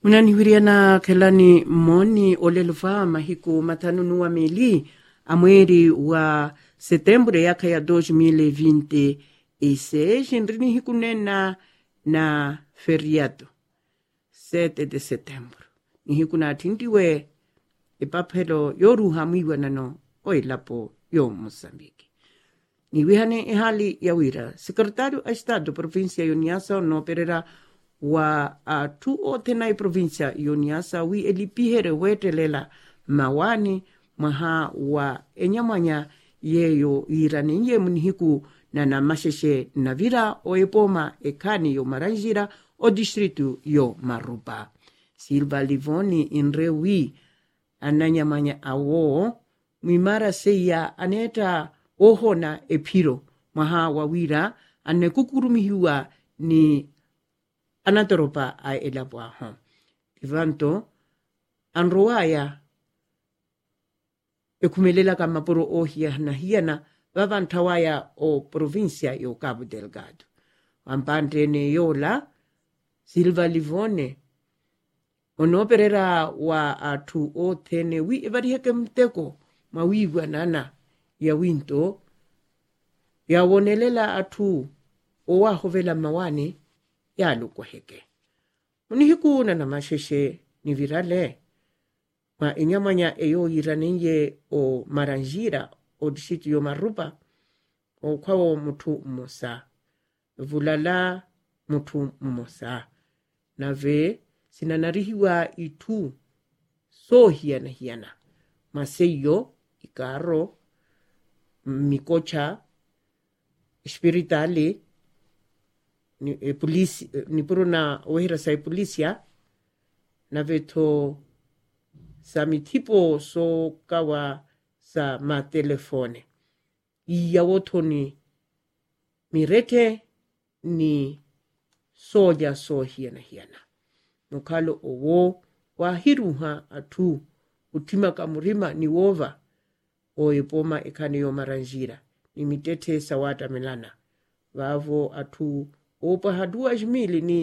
Munanihwiriana kelani moni olelufa mahiku matanunua meli a mweri wa setembro yaka ya 2026 nrini hikunena na feriado 7 de setembro. Ni hikuna atindiwe epapelo yoru hamiwa nano oilapo yo Mozambique. Ni wihane hali ya wira. Secretario a Estado provincia Yoniasa no perera wa tu o tenai provincia Yoniasa wi elipihere wetelela mawani maha wa enyamanya yeyo irani ye munihiku na masheshe na vira o epoma ekani yo Maranjira o distrito yo Marupa. Silva Livoni inrewi ananyamanya awo mimara seya aneta ohona epiro maha wawira ane kukurumihiwa ni anatoropa a elabwa hon. Ivanto anroaya ekumelela kama poro ohia na hiana vavantawaya o provincia yo Cabo Delgado. Wampante ne yola Silva Livone onoperera wa atu o tene wi evariheke mteko mawigwa nana ya winto ya wonelela atu o wahovela mawani ya lukwa heke. Munihiku na masheshe ni virale ma inyamanya eyo iraninye o Maranjira o distrito yo Marupa o kwao mutu mmosa vulala mutu mmosa na ve sinanarihiwa itu so hiana maseyo ikaro mikocha spiritali ni polisi ni puruna wehira sai polisia na veto sa mitipo so kawa sa ma telefone iya wotoni mirete ni soja so hiana mukalo owo wahiruha atu utima kamurima ni wova o epoma ekani yo Maranjira ni mitete sawata melana vavo atu opa hadua jmili ni